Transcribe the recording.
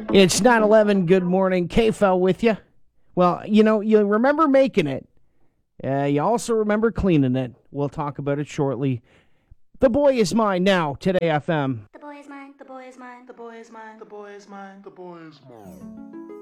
It's 9:11. Good morning. KFL with you. Well, you remember making it. You also remember cleaning it. We'll talk about it shortly. The boy is mine now, Today FM. The boy is mine, the boy is mine, the boy is mine, the boy is mine, the boy is mine.